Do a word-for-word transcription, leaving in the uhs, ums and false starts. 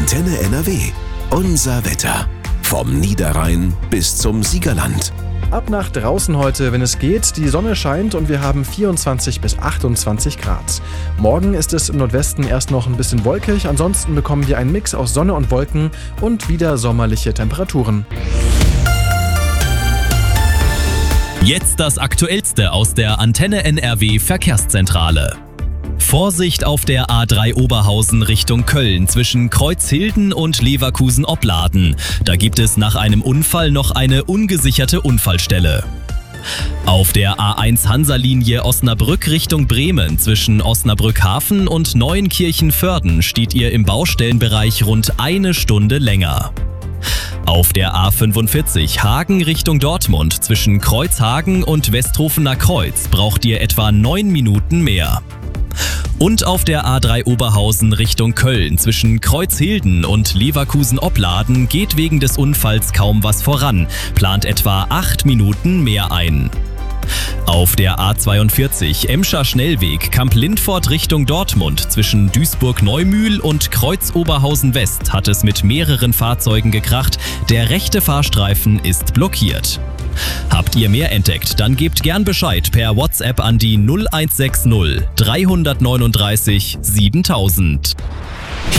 Antenne N R W. Unser Wetter. Vom Niederrhein bis zum Siegerland. Ab nach draußen heute, wenn es geht. Die Sonne scheint und wir haben vierundzwanzig bis achtundzwanzig Grad. Morgen ist es im Nordwesten erst noch ein bisschen wolkig. Ansonsten bekommen wir einen Mix aus Sonne und Wolken und wieder sommerliche Temperaturen. Jetzt das Aktuellste aus der Antenne N R W Verkehrszentrale. Vorsicht auf der A drei Oberhausen Richtung Köln zwischen Kreuzhilden und Leverkusen-Opladen. Da gibt es nach einem Unfall noch eine ungesicherte Unfallstelle. Auf der A eins Hansa-Linie Osnabrück Richtung Bremen zwischen Osnabrück-Hafen und Neuenkirchen-Vörden steht ihr im Baustellenbereich rund eine Stunde länger. Auf der A fünfundvierzig Hagen Richtung Dortmund zwischen Kreuzhagen und Westhofener Kreuz braucht ihr etwa neun Minuten mehr. Und auf der A drei Oberhausen Richtung Köln zwischen Kreuzhilden und Leverkusen-Opladen geht wegen des Unfalls kaum was voran, plant etwa acht Minuten mehr ein. Auf der A zweiundvierzig Emscher Schnellweg Kamp-Lindfort Richtung Dortmund zwischen Duisburg-Neumühl und Kreuz-Oberhausen West hat es mit mehreren Fahrzeugen gekracht, der rechte Fahrstreifen ist blockiert. Habt ihr mehr entdeckt, dann gebt gern Bescheid per WhatsApp an die null eins sechs null drei neun drei siebentausend.